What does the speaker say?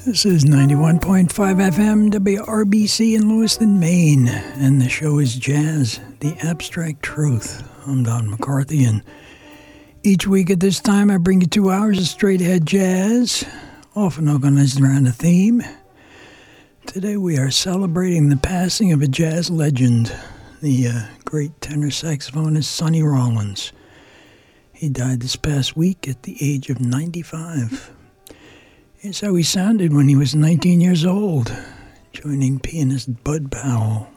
This is 91.5 FM WRBC in Lewiston, Maine, and the show is Jazz, the Abstract Truth. I'm Don McCarthy, and each week at this time I bring you 2 hours of straight-ahead jazz, often organized around a theme. Today we are celebrating the passing of a jazz legend, the great tenor saxophonist Sonny Rollins. He died this past week at the age of 95. Here's how he sounded when he was 19 years old, joining pianist Bud Powell.